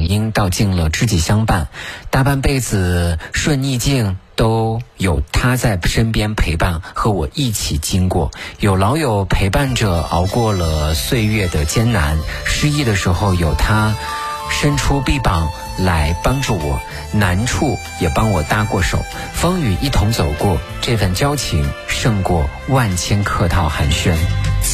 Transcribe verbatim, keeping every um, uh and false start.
因道尽了知己相伴，大半辈子顺逆境都有他在身边陪伴，和我一起经过，有老友陪伴着熬过了岁月的艰难，失意的时候有他伸出臂膀来帮助我，难处也帮我搭过手，风雨一同走过，这份交情胜过万千客套寒暄。